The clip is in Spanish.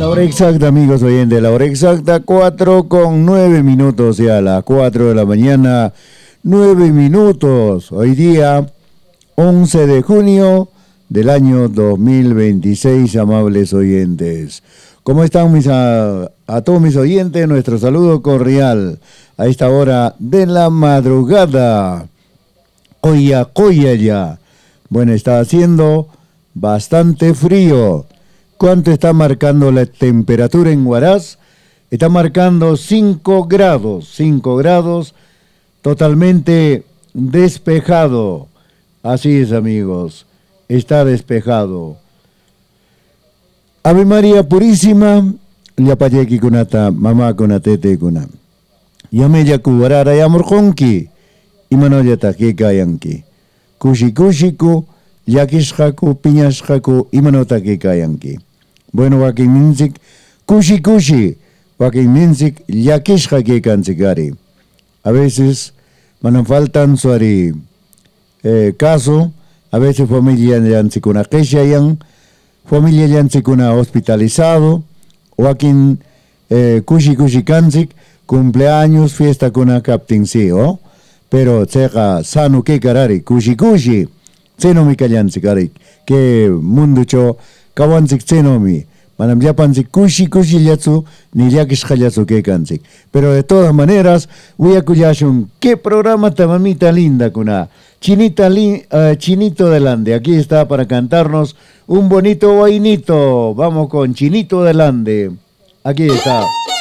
La hora exacta, amigos oyentes, la hora exacta, 4:09, ya a las 4 de la mañana, 9 minutos. Hoy día, 11 de junio del año 2026, amables oyentes. ¿Cómo están a todos mis oyentes? Nuestro saludo cordial a esta hora de la madrugada. Coya ya. Bueno, está haciendo bastante frío. ¿Cuánto está marcando la temperatura en Huaraz? Está marcando 5 grados, totalmente despejado. Así es, amigos, está despejado. Ave María Purísima, Yapayeki kunata, mamá kunatete kuna. Yameya kubarara yamurjonki, imanoya takeka yanki. Kushi yakishhaku, piñashhaku, imanotake yanki. Bueno, wakin minzik, kushi, wakin minzik, yakishha que cancigari. A veces, manan faltan suari caso, a veces familia yantzikuna keshayan, familia yantzikuna hospitalizado, wakin kushi kanzik, cumpleaños, fiesta kuna captin sí, ¿oh? Pero tsega sanu que karari, kushi, tsenomi kalyantzikari, que mundo cho, kawanzik tsenomi, manam yapanzik kushi yatsu, ni yakishka yatsu que kanzik. Pero de todas maneras, voy a kuyashun, qué programa mamita linda kuna, Chinito Delande, aquí está para cantarnos un bonito vainito, vamos con Chinito Delande, aquí está.